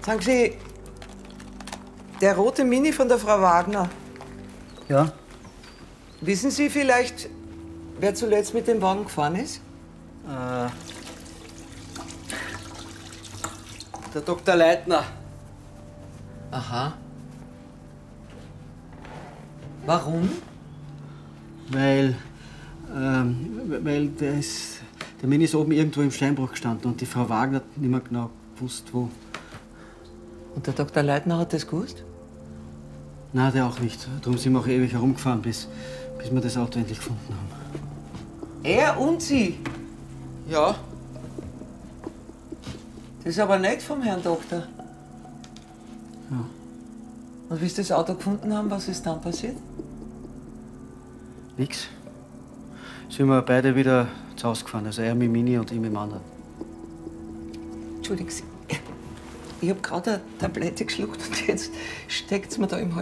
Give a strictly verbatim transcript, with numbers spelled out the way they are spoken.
Sagen Sie, der rote Mini von der Frau Wagner. Ja? Wissen Sie vielleicht, wer zuletzt mit dem Wagen gefahren ist? Äh, der Doktor Leitner. Aha. Warum? Weil, ähm, weil der, ist, der Mini ist oben irgendwo im Steinbruch gestanden und die Frau Wagner hat nicht mehr genau gewusst, wo. Und der Doktor Leitner hat das gewusst? Nein, der auch nicht. Darum sind wir auch ewig herumgefahren, bis, bis wir das Auto endlich gefunden haben. Er und Sie? Ja? Das ist aber nicht vom Herrn Doktor. Ja. Und wie Sie das Auto gefunden haben, was ist dann passiert? Nix. Sind wir beide wieder zu Hause gefahren. Also er mit dem Mini und ich mit dem anderen. Entschuldigen Sie, ich habe gerade eine Tablette geschluckt und jetzt steckt's mir da im Hals.